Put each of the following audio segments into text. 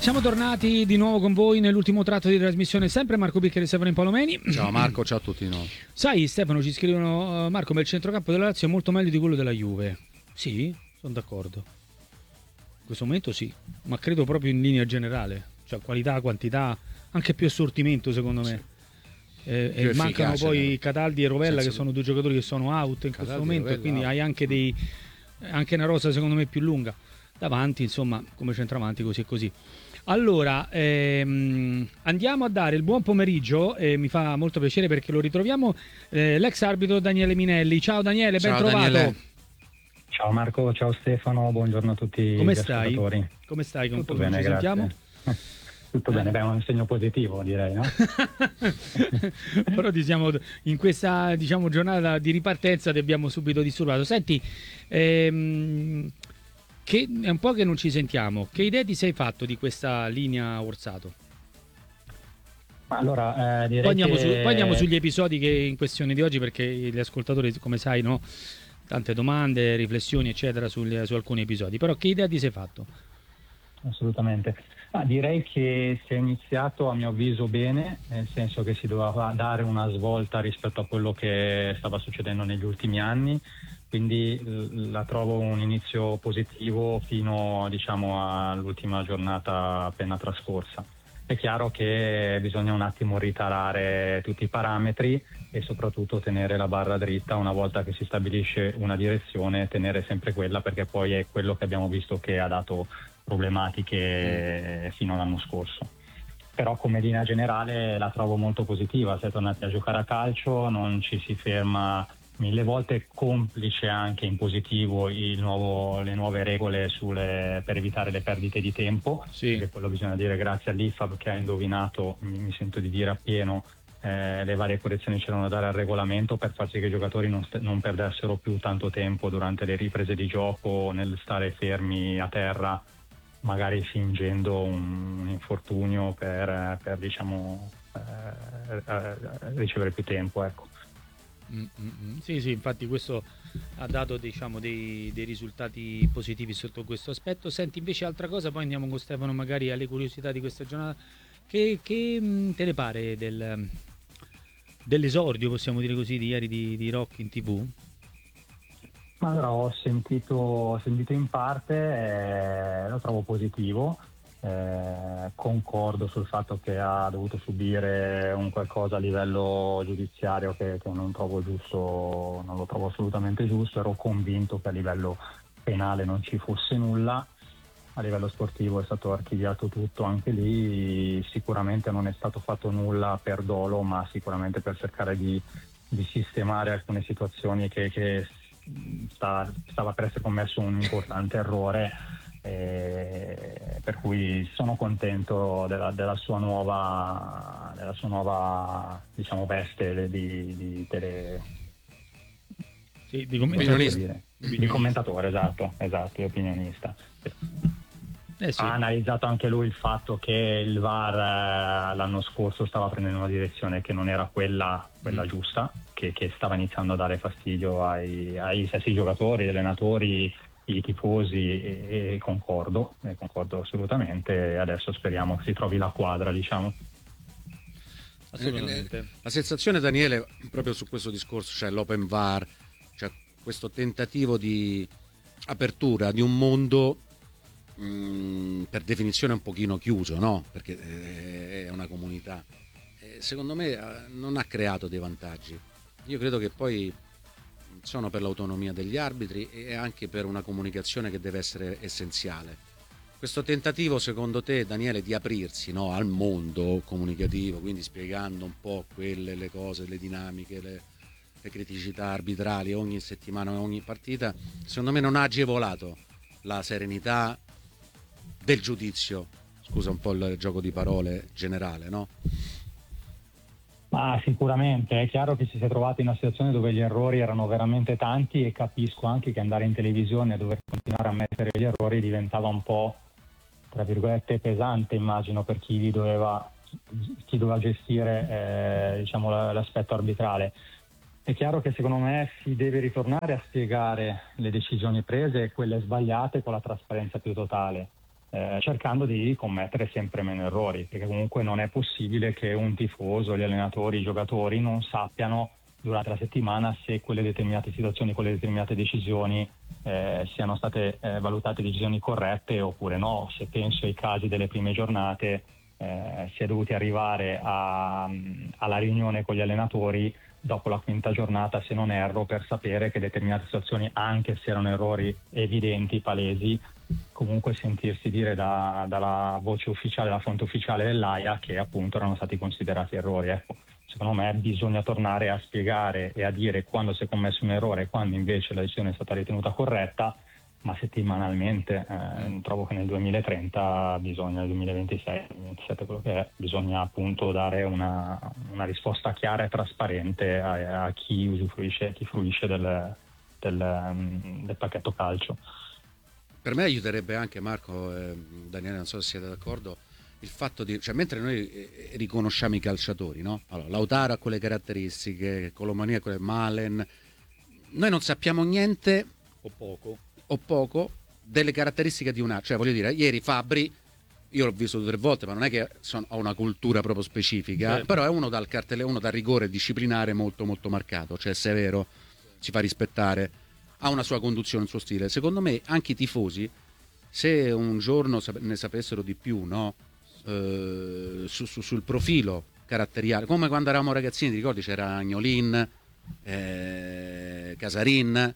Siamo tornati di nuovo con voi nell'ultimo tratto di trasmissione, sempre Marco Piccheri e Stefano Impalomeni. Ciao Marco, ciao a tutti noi. Sai Stefano, ci scrivono Marco, ma il centrocampo della Lazio è molto meglio di quello della Juve. Sì, sono d'accordo. In questo momento sì, ma credo proprio in linea generale. Cioè qualità, quantità, anche più assortimento secondo me. Sì. E mancano poi no? Cataldi e Rovella che sono due giocatori che sono out in Cataldi questo momento, Rovella, quindi hai anche anche una rosa secondo me più lunga. Davanti, insomma, come centravanti, così e così. Allora, andiamo a dare il buon pomeriggio, mi fa molto piacere perché lo ritroviamo, l'ex arbitro Daniele Minelli. Ciao Daniele, ben trovato. Daniele. Ciao Marco, ciao Stefano, buongiorno a tutti Come gli stai? ascoltatori. Come stai? Con Tutto come bene, ci grazie. sentiamo? Tutto bene, beh, è un segno positivo direi, no? Però diciamo, in questa giornata di ripartenza ti abbiamo subito disturbato. Senti, che è un po' che non ci sentiamo. Che idee ti sei fatto di questa linea Orsato? Allora, direi Poi andiamo sugli episodi che in questione di oggi, perché gli ascoltatori, come sai, no, tante domande, riflessioni, eccetera, su alcuni episodi. Però che idea ti sei fatto? Assolutamente. Direi che si è iniziato, a mio avviso, bene, nel senso che si doveva dare una svolta rispetto a quello che stava succedendo negli ultimi anni, quindi la trovo un inizio positivo fino, diciamo, all'ultima giornata appena trascorsa. È chiaro che bisogna un attimo ritarare tutti i parametri e soprattutto tenere la barra dritta una volta che si stabilisce una direzione, tenere sempre quella, perché poi è quello che abbiamo visto che ha dato problematiche fino all'anno scorso. Però come linea generale la trovo molto positiva, si è tornati a giocare a calcio, non ci si ferma 1000 volte, complice anche in positivo le nuove regole per evitare le perdite di tempo, sì. Perché quello bisogna dire grazie all'IFAB che ha indovinato, mi sento di dire appieno, le varie correzioni c'erano da dare al regolamento per far sì che i giocatori non perdessero più tanto tempo durante le riprese di gioco nel stare fermi a terra, magari fingendo un infortunio per diciamo ricevere più tempo, ecco. Sì, infatti questo ha dato, diciamo, dei risultati positivi sotto questo aspetto. Senti, invece altra cosa, poi andiamo con Stefano magari alle curiosità di questa giornata. Che te ne pare dell'esordio, possiamo dire così, di ieri di Rock in TV? Allora, ho sentito in parte, lo trovo positivo, concordo sul fatto che ha dovuto subire un qualcosa a livello giudiziario che non trovo giusto, non lo trovo assolutamente giusto. Ero convinto che a livello penale non ci fosse nulla, a livello sportivo è stato archiviato tutto, anche lì sicuramente non è stato fatto nulla per dolo, ma sicuramente per cercare di sistemare alcune situazioni che stava per essere commesso un importante errore, per cui sono contento della sua nuova diciamo veste di di commentatore, esatto, di opinionista. Sì. Ha analizzato anche lui il fatto che il VAR l'anno scorso stava prendendo una direzione che non era quella giusta, che stava iniziando a dare fastidio ai stessi giocatori, agli allenatori, i tifosi, e concordo assolutamente. Adesso speriamo che si trovi la quadra, diciamo. Assolutamente. La sensazione, Daniele, proprio su questo discorso, cioè l'open VAR, cioè questo tentativo di apertura di un mondo per definizione un pochino chiuso, no? Perché è una comunità. Secondo me non ha creato dei vantaggi. Io credo che poi sono per l'autonomia degli arbitri e anche per una comunicazione che deve essere essenziale. Questo tentativo, secondo te, Daniele, di aprirsi, no, al mondo comunicativo, quindi spiegando un po' le cose, le dinamiche, le criticità arbitrali ogni settimana, ogni partita, secondo me non ha agevolato la serenità del giudizio, scusa un po' il gioco di parole generale, no? Ma sicuramente è chiaro che si è trovato in una situazione dove gli errori erano veramente tanti, e capisco anche che andare in televisione e dover continuare a mettere gli errori diventava un po', tra virgolette, pesante, immagino, per chi doveva gestire diciamo l'aspetto arbitrale. È chiaro che secondo me si deve ritornare a spiegare le decisioni prese e quelle sbagliate con la trasparenza più totale. cercando di commettere sempre meno errori, perché comunque non è possibile che un tifoso, gli allenatori, i giocatori non sappiano durante la settimana se quelle determinate situazioni, quelle determinate decisioni siano state valutate decisioni corrette oppure no. Se penso ai casi delle prime giornate, si è dovuti arrivare alla riunione con gli allenatori dopo la quinta giornata, se non erro, per sapere che determinate situazioni, anche se erano errori evidenti, palesi, comunque sentirsi dire dalla voce ufficiale, la fonte ufficiale dell'AIA, che appunto erano stati considerati errori. Ecco, secondo me bisogna tornare a spiegare e a dire quando si è commesso un errore e quando invece la decisione è stata ritenuta corretta, ma settimanalmente. Trovo che nel 2030 bisogna, nel 2026, 2027, quello che è, bisogna appunto dare una risposta chiara e trasparente a chi usufruisce, chi fruisce del pacchetto calcio. Per me aiuterebbe anche, Marco, Daniele, non so se siete d'accordo, il fatto di, cioè, mentre noi riconosciamo i calciatori, no? Allora, Lautaro ha quelle caratteristiche, Colomania quelle, Malen, noi non sappiamo niente o poco delle caratteristiche di una, cioè voglio dire, ieri Fabbri, io l'ho visto 2 o 3 volte, ma non è che ho una cultura proprio specifica, però è uno dal cartelle, uno dal rigore disciplinare molto molto marcato, cioè severo, si fa rispettare, ha una sua conduzione, un suo stile. Secondo me anche i tifosi, se un giorno ne sapessero di più, no? Sul profilo caratteriale, come quando eravamo ragazzini, ti ricordi, c'era Agnolin, Casarin,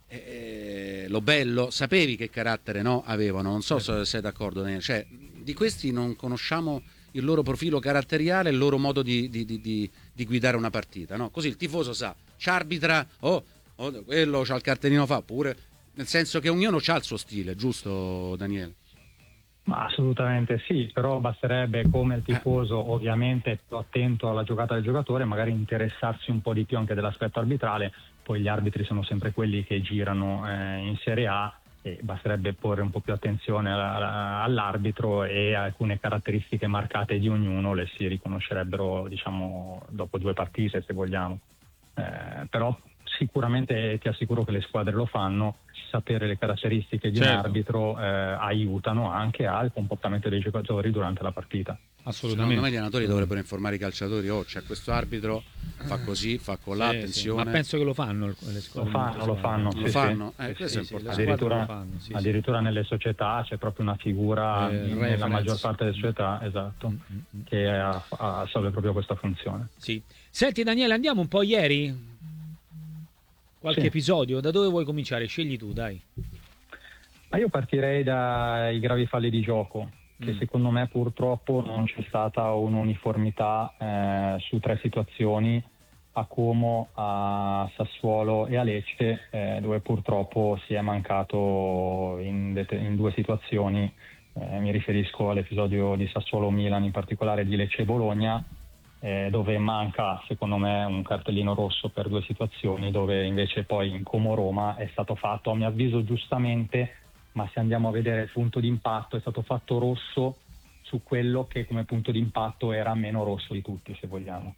Lobello, sapevi che carattere, no, avevano, non so se sei d'accordo, cioè di questi non conosciamo il loro profilo caratteriale, il loro modo di guidare una partita, no? Così il tifoso sa, c'arbitra, quello c'ha il cartellino, fa pure, nel senso che ognuno c'ha il suo stile, giusto Daniele? Ma assolutamente sì, però basterebbe, come il tifoso ovviamente più attento alla giocata del giocatore, magari interessarsi un po' di più anche dell'aspetto arbitrale. Poi gli arbitri sono sempre quelli che girano in Serie A, e basterebbe porre un po' più attenzione all'arbitro, e alcune caratteristiche marcate di ognuno le si riconoscerebbero, diciamo, dopo 2 partite, se vogliamo. Però sicuramente ti assicuro che le squadre lo fanno. Sapere le caratteristiche di un arbitro aiutano anche al comportamento dei giocatori durante la partita. Assolutamente. Secondo me gli allenatori dovrebbero informare i calciatori, c'è questo arbitro, fa così, fa colà, attenzione. Ma penso che lo fanno le squadre. Lo fanno. Questo è importante. Addirittura nelle società c'è proprio una figura, nella maggior parte delle società, esatto, che assolve proprio questa funzione. Sì. Senti Daniele, andiamo un po' ieri? Qualche episodio? Da dove vuoi cominciare? Scegli tu, dai. Ma io partirei dai gravi falli di gioco, che secondo me purtroppo non c'è stata un'uniformità su 3 situazioni, a Como, a Sassuolo e a Lecce, dove purtroppo si è mancato in 2 situazioni. Mi riferisco all'episodio di Sassuolo-Milan, in particolare di Lecce-Bologna, dove manca secondo me un cartellino rosso per 2 situazioni, dove invece poi in Como-Roma è stato fatto, a mio avviso giustamente, ma se andiamo a vedere il punto di impatto, è stato fatto rosso su quello che come punto di impatto era meno rosso di tutti, se vogliamo.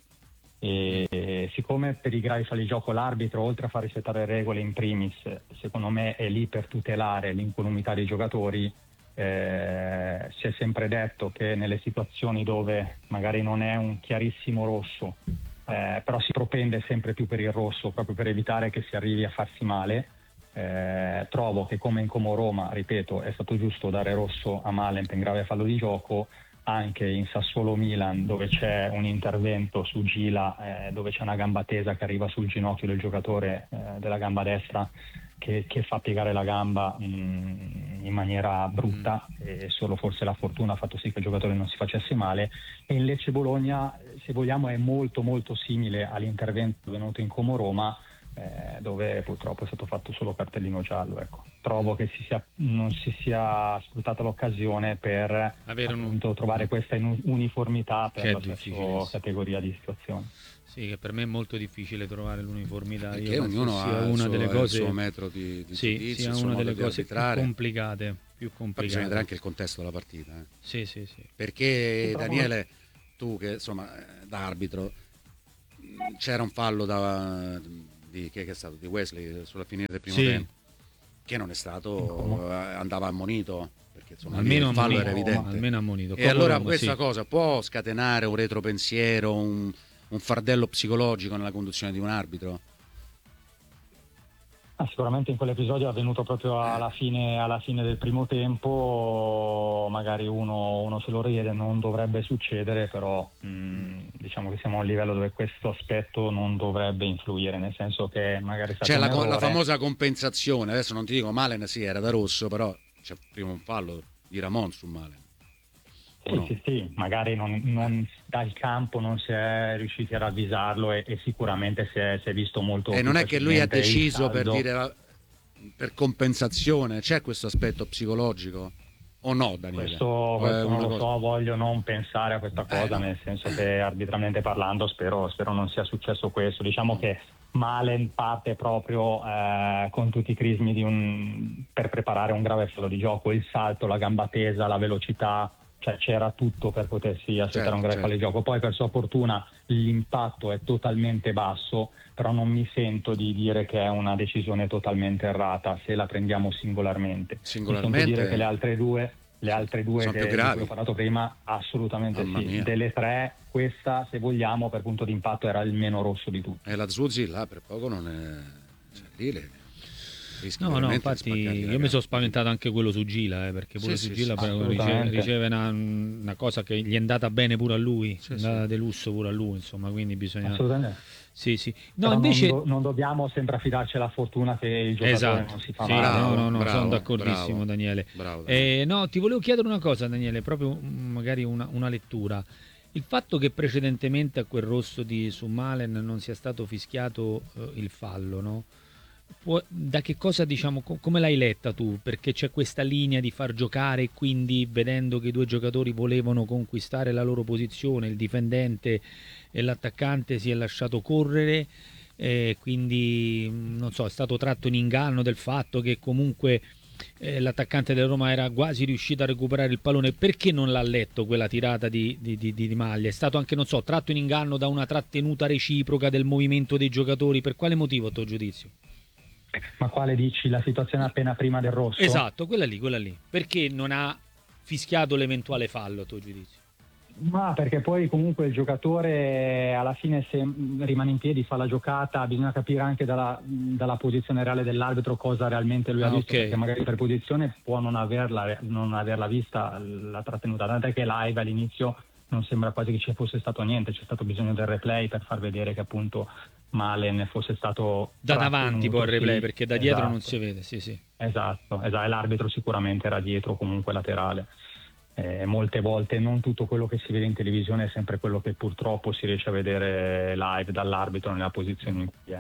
E siccome per i gravi falli di gioco l'arbitro, oltre a far rispettare le regole in primis, secondo me è lì per tutelare l'incolumità dei giocatori, si è sempre detto che nelle situazioni dove magari non è un chiarissimo rosso, però si propende sempre più per il rosso, proprio per evitare che si arrivi a farsi male. Trovo che come in Como Roma, ripeto, è stato giusto dare rosso a Malen per grave fallo di gioco. Anche in Sassuolo Milan, dove c'è un intervento su Gila, dove c'è una gamba tesa che arriva sul ginocchio del giocatore della gamba destra, che fa piegare la gamba in maniera brutta, e solo forse la fortuna ha fatto sì che il giocatore non si facesse male. E in Lecce Bologna, se vogliamo, è molto molto simile all'intervento venuto in Como Roma, dove purtroppo è stato fatto solo cartellino giallo. Ecco. Trovo che non si sia sfruttata l'occasione per appunto trovare questa uniformità per la stessa categoria di situazioni. Sì, che per me è molto difficile trovare l'uniformità. Perché ognuno ha il suo metro di giudizio, sia una delle cose più complicate. Bisogna vedere anche il contesto della partita. Sì. Perché Daniele, tu che insomma da arbitro, c'era un fallo che è stato di Wesley sulla fine del primo tempo, che non è stato, andava ammonito, perché perché insomma almeno il fallo ammonito, era evidente. almeno ammonito. E allora Colombo, questa sì. cosa può scatenare un retropensiero, un fardello psicologico nella conduzione di un arbitro? Sicuramente in quell'episodio è avvenuto proprio alla fine del primo tempo, magari uno se lo riede, non dovrebbe succedere, però diciamo che siamo a un livello dove questo aspetto non dovrebbe influire, nel senso che magari è stato C'è un la errore. famosa compensazione, adesso non ti dico Malen sì era da rosso, però c'è prima un fallo di Ramon su Malen. Sì, no? sì, magari non dal campo non si è riusciti a ravvisarlo e sicuramente si è visto molto. E non è che lui ha facilmente il deciso per saldo. dire per compensazione, c'è questo aspetto psicologico o no, Daniele? Questo O è non una lo cosa- so, voglio non pensare a questa cosa, no. nel senso che arbitralmente parlando spero non sia successo questo. Diciamo che Malen parte proprio con tutti i crismi per preparare un grave fallo di gioco, il salto, la gamba tesa, la velocità, cioè c'era tutto per potersi aspettare un grave fallo di gioco. Poi per sua fortuna l'impatto è totalmente basso, però non mi sento di dire che è una decisione totalmente errata se la prendiamo singolarmente. Mi sento dire che le altre due sono più di gravi. cui ho parlato prima, assolutamente Mamma sì. mia. Delle tre, questa, se vogliamo, per punto di impatto era il meno rosso di tutti. E la Zuzzi là per poco non è... Cioè, lì rischia No, veramente di infatti spaccargli la io mi gamba. sono spaventato anche quello su Gila, perché pure Sì, su sì, Gila sì, riceve una cosa che gli è andata bene pure a lui, Sì, è andata de lusso pure a lui, insomma, quindi bisogna... Assolutamente. Sì, sì. No, Però invece... non dobbiamo sempre affidarci alla fortuna che il giocatore Esatto, non si fa sì, male. no, Bravo, sono d'accordissimo, bravo. Daniele. Bravo, Daniele. No, ti volevo chiedere una cosa, Daniele, proprio magari una lettura. Il fatto che precedentemente a quel rosso di Sumalen non sia stato fischiato il fallo, no? Da che cosa, diciamo, come l'hai letta tu? Perché c'è questa linea di far giocare e quindi vedendo che i due giocatori volevano conquistare la loro posizione, il difendente e l'attaccante si è lasciato correre, quindi non so, è stato tratto in inganno del fatto che comunque l'attaccante della Roma era quasi riuscito a recuperare il pallone. Perché non l'ha letto quella tirata di maglia? È stato anche, non so, tratto in inganno da una trattenuta reciproca del movimento dei giocatori? Per quale motivo, a tuo giudizio? Ma quale dici? La situazione appena prima del rosso? Esatto, quella lì. Perché non ha fischiato l'eventuale fallo, a tuo giudizio? Ma perché poi comunque il giocatore alla fine se rimane in piedi, fa la giocata, bisogna capire anche dalla posizione reale dell'arbitro cosa realmente lui ha visto, ok. perché magari per posizione può non averla vista la trattenuta, tant'è che live all'inizio non sembra quasi che ci fosse stato niente, c'è stato bisogno del replay per far vedere che appunto Malen fosse stato Da davanti poi il replay, sì, perché da dietro esatto. non si vede, sì. Esatto, e l'arbitro sicuramente era dietro, comunque laterale. Molte volte non tutto quello che si vede in televisione è sempre quello che purtroppo si riesce a vedere live dall'arbitro nella posizione in cui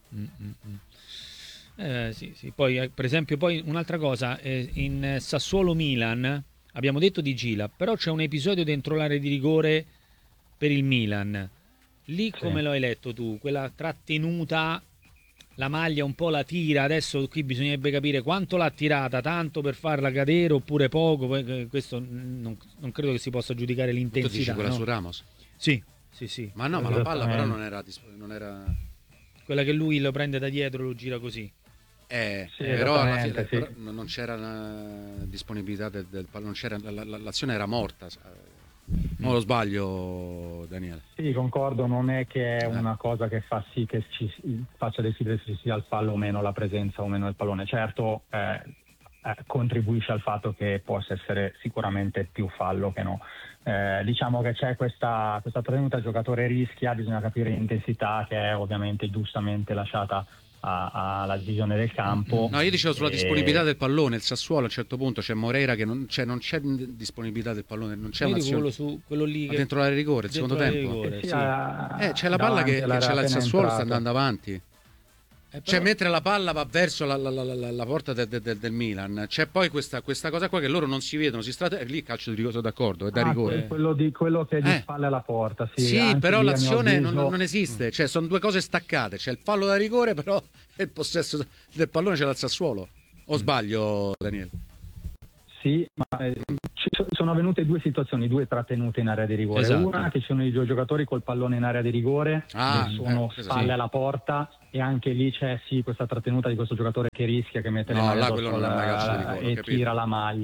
è. Sì. Poi per esempio poi un'altra cosa, in Sassuolo-Milan abbiamo detto di Gila, però c'è un episodio dentro l'area di rigore per il Milan. Lì come lo hai letto tu? Quella trattenuta, la maglia un po' la tira, adesso qui bisognerebbe capire quanto l'ha tirata, tanto per farla cadere oppure poco, questo non credo che si possa giudicare Tu l'intensità. dici quella no? su Ramos? Sì. Ma no, ma la palla però non era Quella che lui lo prende da dietro e lo gira così. Sì, però alla fine sì. però non c'era disponibilità del pallone, non c'era, l'azione era morta. Non lo sbaglio, Daniele? Sì, concordo, non è che è una cosa che fa sì che ci faccia decidere se ci sia il fallo o meno, la presenza o meno del pallone. Certo, contribuisce al fatto che possa essere sicuramente più fallo che no. Diciamo che c'è questa prevenuta, il giocatore rischia, bisogna capire l'intensità che è ovviamente giustamente lasciata alla divisione del campo. No, io dicevo sulla disponibilità del pallone. Il Sassuolo a un certo punto c'è Moreira che non c'è disponibilità del pallone, non c'è un'azione. Quello lì che... Dentro l'area di rigore, il secondo tempo. C'è la palla che c'è il Sassuolo, sta andando avanti. Però... Cioè, mentre la palla va verso la porta del Milan, c'è poi questa cosa qua che loro non si vedono, lì calcio di rigore, sono d'accordo, è da rigore. Quello che è di spalle alla porta. Sì, però l'azione non esiste, cioè sono due cose staccate, c'è il fallo da rigore, però il possesso del pallone c'è dal Sassuolo. O sbaglio, Daniele? Sì, ma sono avvenute due situazioni, due trattenute in area di rigore. Esatto. Una che ci sono i due giocatori col pallone in area di rigore, che sono spalle alla porta, e anche lì c'è questa trattenuta di questo giocatore che rischia, che mette le mani addosso e tira la maglia.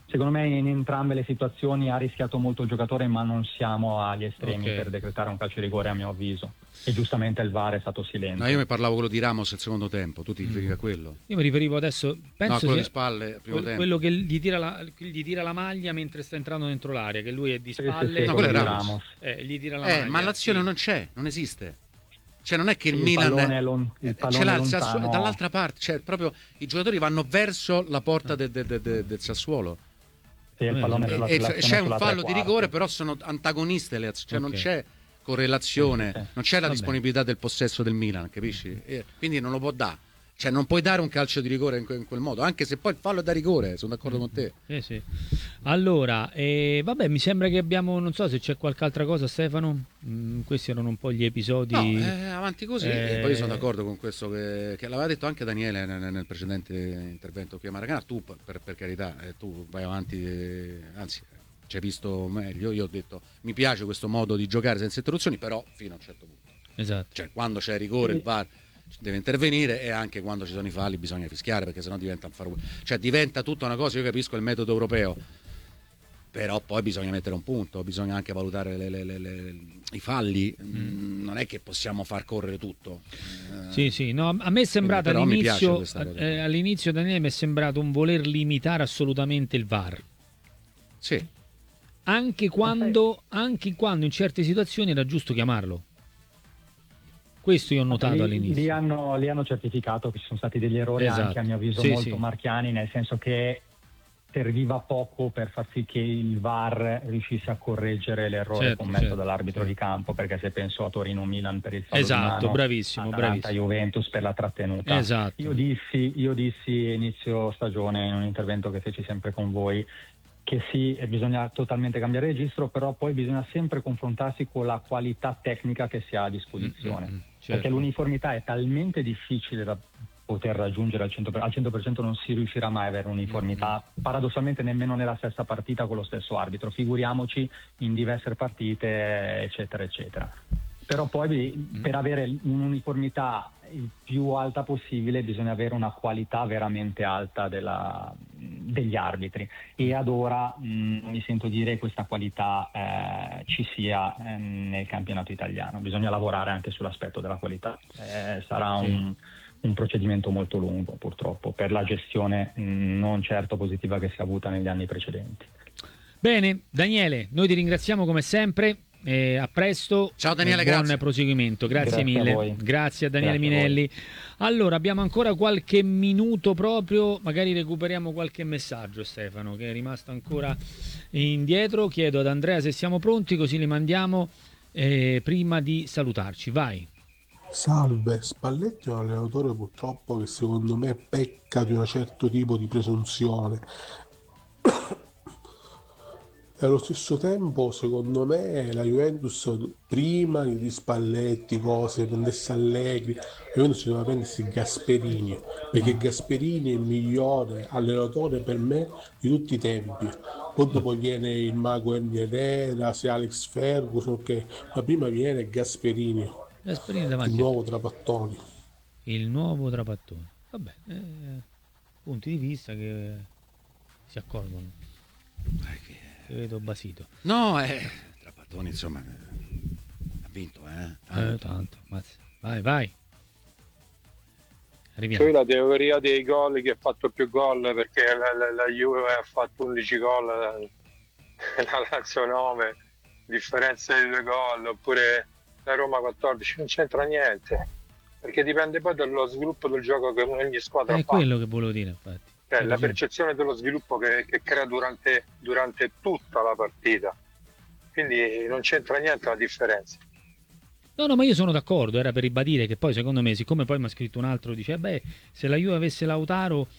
secondo me in entrambe le situazioni ha rischiato molto il giocatore, ma non siamo agli estremi per decretare un calcio di rigore, a mio avviso. E giustamente il VAR è stato silente. No, io mi parlavo quello di Ramos al secondo tempo, tu ti riferivi a quello? Io mi riferivo adesso, penso quello di spalle, primo tempo. Quello che gli tira la maglia mentre sta entrando dentro l'area, che lui è di spalle. No, quello è Ramos. Gli tira la maglia. Ma l'azione non c'è, non esiste. Cioè non è che il Milan ce l'ha dall'altra parte, cioè proprio i giocatori vanno verso la porta del Sassuolo. Sì, il pallone c'è un fallo di rigore, però sono antagoniste le azioni, cioè non c'è correlazione, non c'è la disponibilità del possesso del Milan, capisci? Quindi non lo può dare. Cioè non puoi dare un calcio di rigore in quel modo, anche se poi il fallo è da rigore, sono d'accordo con te. Sì. Allora, vabbè, mi sembra che abbiamo, non so se c'è qualche altra cosa, Stefano. Questi erano un po' gli episodi. No, avanti così. E poi io sono d'accordo con questo che l'aveva detto anche Daniele nel precedente intervento qui a Maracanã. Tu, per carità, tu vai avanti, anzi, ci hai visto meglio. Io ho detto, mi piace questo modo di giocare senza interruzioni, però fino a un certo punto. Esatto. Cioè, quando c'è rigore, il VAR deve intervenire, e anche quando ci sono i falli bisogna fischiare, perché sennò diventa un faro. Cioè diventa tutta una cosa. Io capisco il metodo europeo, però poi bisogna mettere un punto, bisogna anche valutare i falli. Non è che possiamo far correre tutto. Sì, no, a me è sembrato all'inizio Daniele, mi è sembrato un voler limitare assolutamente il VAR. Sì. Anche quando in certe situazioni era giusto chiamarlo. Questo io ho notato all'inizio. Li hanno certificato che ci sono stati degli errori, anche a mio avviso molto marchiani, nel senso che serviva poco per far sì che il VAR riuscisse a correggere l'errore commesso dall'arbitro di campo, perché se penso a Torino-Milan per il fallo di mano, bravissimo. Juventus per la trattenuta. Esatto. Io dissi inizio stagione in un intervento che feci sempre con voi che sì, bisogna totalmente cambiare registro, però poi bisogna sempre confrontarsi con la qualità tecnica che si ha a disposizione. Perché l'uniformità è talmente difficile da poter raggiungere al 100%, non si riuscirà mai a avere uniformità, paradossalmente nemmeno nella stessa partita con lo stesso arbitro, figuriamoci in diverse partite, eccetera, eccetera. Però poi per avere un'uniformità il più alta possibile bisogna avere una qualità veramente alta degli arbitri, e ad ora non mi sento dire che questa qualità ci sia nel campionato italiano. Bisogna lavorare anche sull'aspetto della qualità, sarà un procedimento molto lungo purtroppo per la gestione non certo positiva che si è avuta negli anni precedenti. Bene, Daniele, noi ti ringraziamo come sempre. A presto. Ciao Daniele, buon proseguimento, grazie mille. Grazie a Daniele Minelli. Allora, abbiamo ancora qualche minuto proprio, magari recuperiamo qualche messaggio, Stefano, che è rimasto ancora indietro. Chiedo ad Andrea se siamo pronti, così li mandiamo prima di salutarci. Vai. Salve, Spalletti è un allenatore purtroppo che secondo me pecca di un certo tipo di presunzione. E allo stesso tempo, secondo me, la Juventus prima di Spalletti, prendesse Allegri, la Juventus doveva prendersi Gasperini, perché Gasperini è il migliore allenatore per me di tutti i tempi. Poi dopo viene il mago Herrera, se Alex Ferguson, ok, ma prima viene Gasperini davanti. Il nuovo Trapattoni. Vabbè, punti di vista che si accorgono. Vedo basito. No, Trapattoni insomma ha vinto, tanto. Vai. Arriviamo. Poi la teoria dei gol, che ha fatto più gol, perché la Juve ha fatto 11 gol, la Lazio 9, differenza di 2 gol, oppure la Roma 14, non c'entra niente, perché dipende poi dallo sviluppo del gioco che ogni squadra fa. È quello che volevo dire, infatti. La percezione dello sviluppo che crea durante tutta la partita, quindi non c'entra niente la differenza. No, ma io sono d'accordo, era per ribadire che poi secondo me, siccome poi mi ha scritto un altro, dice se la Juve avesse Lautaro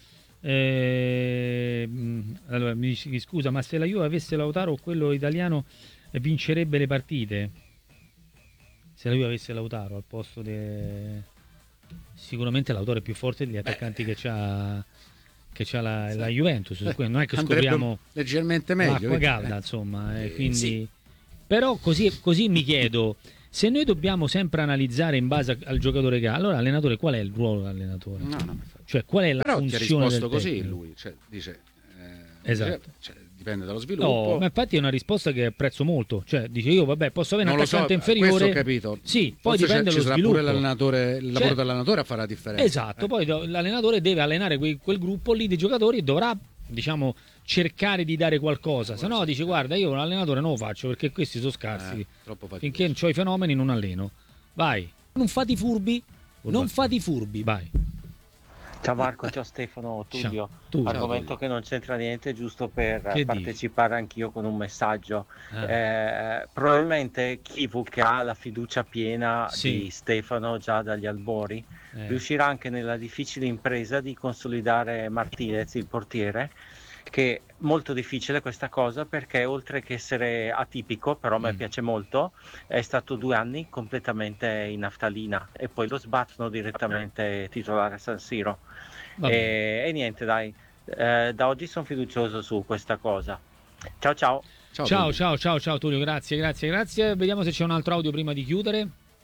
allora mi scusa, ma se la Juve avesse Lautaro, quello italiano vincerebbe le partite. Se la Juve avesse Lautaro al posto sicuramente Lautaro è più forte degli attaccanti che c'ha la Juventus, non è che scopriamo leggermente meglio l'acqua calda, insomma, quindi però così mi chiedo, se noi dobbiamo sempre analizzare in base al giocatore che ha, allora allenatore, qual è il ruolo dell'allenatore? No, cioè qual è la però funzione ti ha risposto del così tecnico? Lui, cioè, dice esatto, cioè, dipende dallo sviluppo. No, ma infatti è una risposta che apprezzo molto. Cioè, dice io, vabbè, posso avere un Non lo so, attaccante inferiore. questo ho capito. Sì, poi Forse dipende ci dallo sarà sviluppo. pure l'allenatore, il lavoro dell'allenatore a fare la differenza. Esatto, poi l'allenatore deve allenare quel gruppo lì di giocatori e dovrà, diciamo, cercare di dare qualcosa. Se no dice guarda, io l'allenatore non lo faccio perché questi sono scarsi. Troppo faticoso. Finché non ho i fenomeni non alleno. Vai. Non fate i furbi. Non fate i furbi, vai. Ciao Marco, ciao Stefano, Tullio. Tullio. Argomento che non c'entra niente, giusto per Che partecipare anch'io con un messaggio. Probabilmente Kivu, che ha la fiducia piena di Stefano già dagli albori, riuscirà anche nella difficile impresa di consolidare Martinez, il portiere, che è molto difficile questa cosa perché oltre che essere atipico, però a me piace molto, è stato 2 anni completamente in naftalina e poi lo sbattono direttamente titolare a San Siro. E niente, dai, da oggi sono fiducioso su questa cosa. Ciao Ciao Tullio, grazie. Vediamo se c'è un altro audio prima di chiudere.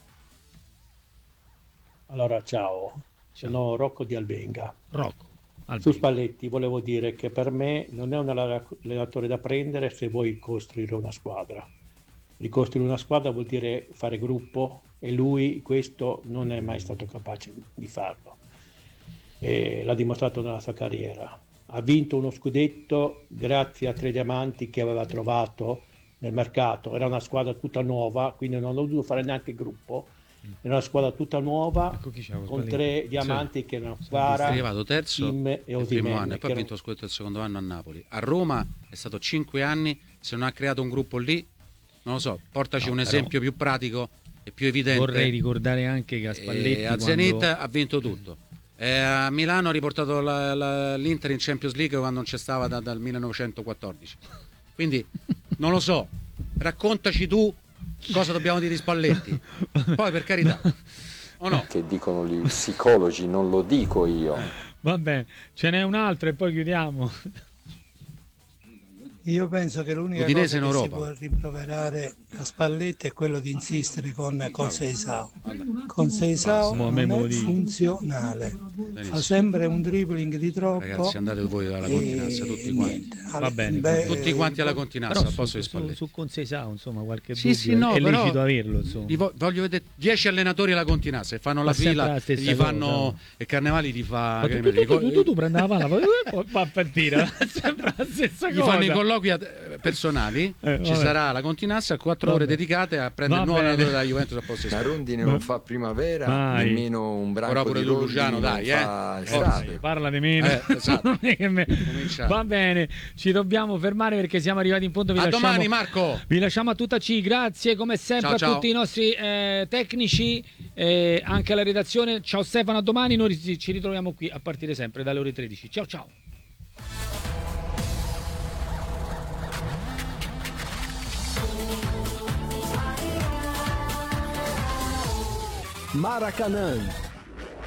Allora, ciao. Sono Rocco di Albenga. Rocco. Su Spalletti volevo dire che per me non è un allenatore da prendere se vuoi costruire una squadra. Ricostruire una squadra vuol dire fare gruppo e lui questo non è mai stato capace di farlo. E l'ha dimostrato nella sua carriera. Ha vinto uno scudetto grazie a 3 diamanti che aveva trovato nel mercato. Era una squadra tutta nuova, quindi non ho dovuto fare neanche il gruppo. Era una squadra tutta nuova con 3 diamanti che erano Kvara, è arrivato terzo Kim e il primo anno e poi ha vinto lo scudetto il secondo anno a Napoli. A Roma è stato 5 anni, se non ha creato un gruppo lì, non lo so, portaci un esempio più pratico e più evidente. Vorrei ricordare anche che a Spalletti a Zenit ha vinto tutto. A Milano ha riportato l'Inter in Champions League quando non c'è stava dal 1914. Quindi non lo so, raccontaci tu cosa dobbiamo dire di Spalletti. Poi per carità, o no? Che dicono gli psicologi, non lo dico io. Vabbè, ce n'è un altro e poi chiudiamo. Io penso che l'unica Udinese cosa che in si può rimproverare a Spalletti è quello di insistere con Seisao. Con Seisao non è funzionale, fa sempre un dribbling di troppo. Ragazzi, andate voi alla Continassa tutti quanti. Va bene, tutti quanti alla Continassa al posto di Spalletti. Su con Seisao, insomma, qualche dubbio è lecito averlo, insomma. Voglio vedere 10 allenatori alla Continassa e fanno la fila e gli fanno e Carnevali gli fa tu prendi la palla, poi va a partire. Sembra la stessa cosa. Gli fanno i colloqui personali, ci sarà la Continassa, 4 ore dedicate a prendere il nuovo allenatore della Juventus al posto di La Rondine non fa primavera, nemmeno un branco di Luciano, dai, parla di meno. Esatto. Va bene, ci dobbiamo fermare perché siamo arrivati in fondo. Domani, Marco. Vi lasciamo a tutta C. Grazie come sempre a tutti i nostri tecnici, anche alla redazione. Ciao Stefano, a domani. Noi ci ritroviamo qui a partire sempre dalle ore 13. Ciao. Maracanã